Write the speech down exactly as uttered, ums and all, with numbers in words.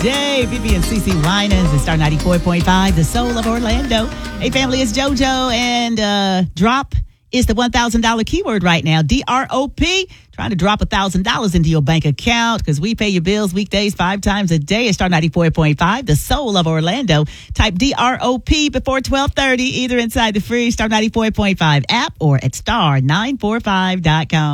day. Vivian and Cece Winans and Star ninety-four point five, the soul of Orlando. Hey, family, it's JoJo, and uh, drop is the one thousand dollars keyword right now. D R O P. Trying to drop one thousand dollars into your bank account because we pay your bills weekdays five times a day at Star ninety-four point five, the soul of Orlando. Type D R O P before twelve thirty, either inside the free Star ninety-four point five app or at star nine four five dot com.